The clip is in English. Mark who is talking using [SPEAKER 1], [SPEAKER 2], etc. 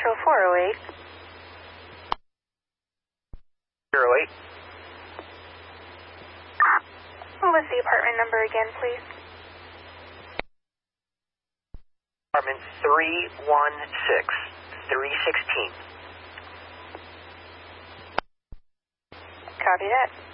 [SPEAKER 1] Metro 408.
[SPEAKER 2] 08.
[SPEAKER 1] What was the apartment number again, please?
[SPEAKER 2] Apartment 316, 316.
[SPEAKER 1] Copy that.